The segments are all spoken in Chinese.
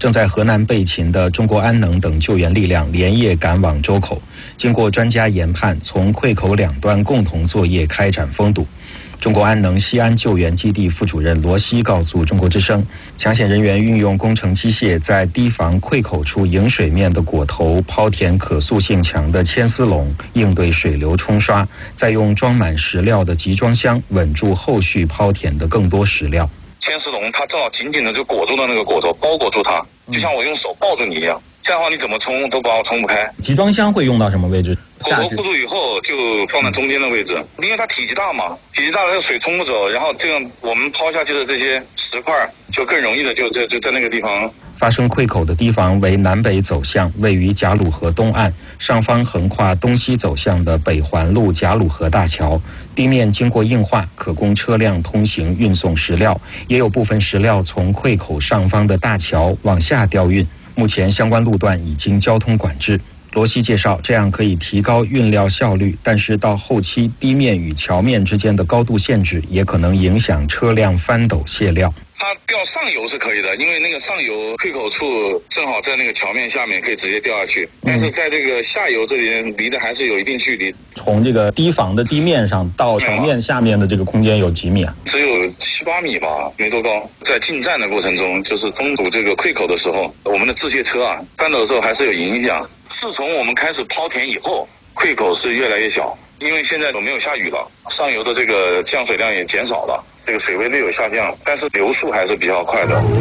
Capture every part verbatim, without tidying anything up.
正在河南备勤的中国安能等救援力量连夜赶往周口，经过专家研判，从溃口两端共同作业开展封堵。中国安能西安救援基地副主任罗西告诉中国之声，抢险人员运用工程机械在堤防溃口处迎水面的果头抛填可塑性强的铅丝笼，应对水流冲刷，再用装满石料的集装箱稳住后续抛填的更多石料。 铅丝笼它正好紧紧的就裹住了那个果头，包裹住它，就像我用手抱住你一样，这样的话你怎么冲都把我冲不开。 集装箱会用到什么位置？ 果头固住以后就放在中间的位置，因为它体积大嘛，体积大了水冲不走，然后这样我们抛下去的这些石块就更容易的就就就在那个地方。 发生溃口的堤防为南北走向，位于贾鲁河东岸，上方横跨东西走向的北环路贾鲁河大桥，地面经过硬化，可供车辆通行运送石料，也有部分石料从溃口上方的大桥往下调运。目前相关路段已经交通管制。罗西介绍，这样可以提高运料效率，但是到后期地面与桥面之间的高度限制也可能影响车辆翻斗卸料。 它掉上游是可以的，因为那个上游溃口处正好在那个桥面下面，可以直接掉下去。但是在这个下游这边离的还是有一定距离。 从这个堤防的地面上到桥面下面的这个空间有几米啊？ 只有七八米吧，没多高。在进站的过程中，就是封堵这个溃口的时候，我们的制卸车啊翻斗的时候还是有影响。自从我们开始抛填以后，溃口是越来越小，因为现在都没有下雨了，上游的这个降水量也减少了。这个水位略有下降，但是流速还是比较快的。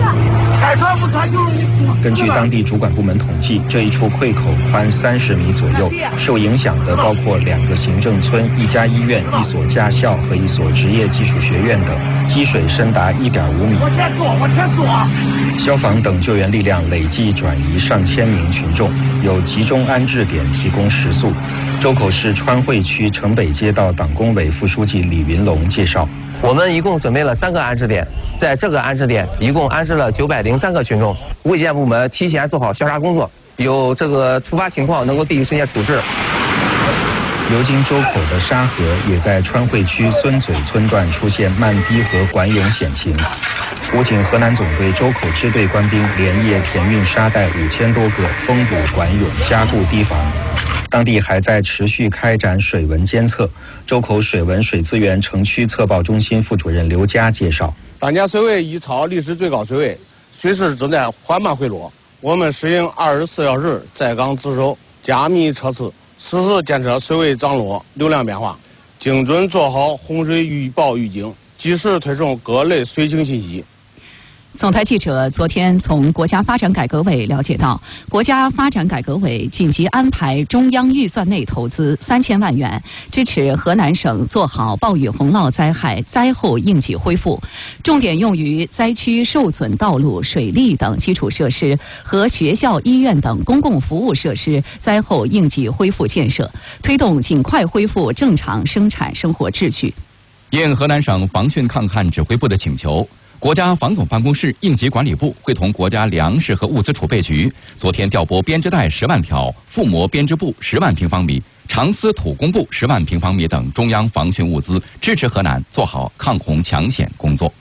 根据当地主管部门统计，这一处溃口宽三十米左右，受影响的包括两个行政村、一家医院、一所驾校和一所职业技术学院等，积水深达一点五米。消防等救援力量累计转移上千名群众，有集中安置点提供食宿。周口市川汇区城北街道党工委副书记李云龙介绍， 我们一共准备了三个安置点，在这个安置点一共安置了九百零三个群众。卫健部门提前做好消杀工作，有这个突发情况能够第一时间处置。 流经周口的沙河也在川汇区孙嘴村段出现漫堤和管涌险情。武警河南总队周口支队官兵连夜填运沙袋五千多个，封堵管涌，加固堤防。当地还在持续开展水文监测。周口水文水资源城区测报中心副主任刘佳介绍， 当前水位已超历史最高水位，水势正在缓慢回落。我们实行二十四小时在岗值守，加密测试，实时监测水位涨落、流量变化，精准做好洪水预报预警，及时推送各类水情信息。 总台记者昨天从国家发展改革委了解到，国家发展改革委紧急安排中央预算内投资三千万元，支持河南省做好暴雨洪涝灾害灾后应急恢复，重点用于灾区受损道路、水利等基础设施和学校、医院等公共服务设施灾后应急恢复建设，推动尽快恢复正常生产生活秩序。 应河南省防汛抗旱指挥部的请求，国家防总办公室应急管理部会同国家粮食和物资储备局昨天调拨编织袋十万条、覆膜编织布十万平方米、长丝土工布十万平方米等中央防汛物资，支持河南做好抗洪抢险工作。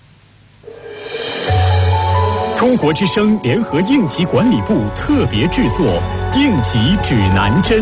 中国之声联合应急管理部特别制作《应急指南针》。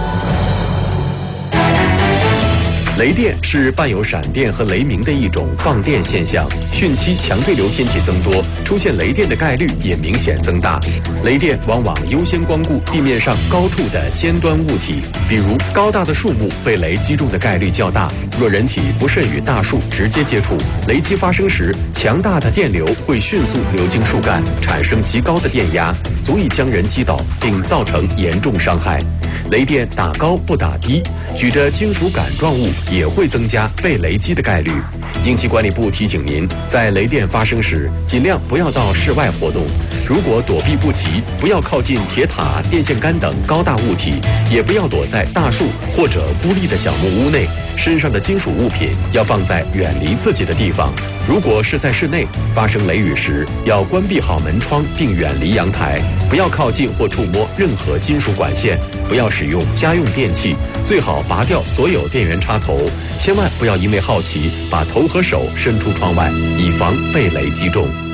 雷电是伴有闪电和雷鸣的一种放电现象，汛期强对流天气增多，出现雷电的概率也明显增大。雷电往往优先光顾地面上高处的尖端物体，比如高大的树木被雷击中的概率较大。若人体不慎与大树直接接触，雷击发生时，强大的电流会迅速流经树干，产生极高的电压，足以将人击倒并造成严重伤害。雷电打高不打低，举着金属杆状物也会增加被雷击的概率。应急管理部提醒您，在雷电发生时，尽量不要到室外活动。如果躲避不及，不要靠近铁塔、电线杆等高大物体，也不要躲在大树或者孤立的小木屋内。身上的金属物品要放在远离自己的地方。如果是在室内，发生雷雨时，要关闭好门窗并远离阳台，不要靠近或触摸任何金属管线，不要使用家用电器，最好拔掉所有电源插头，千万不要因为好奇把头和手伸出窗外，以防被雷击中。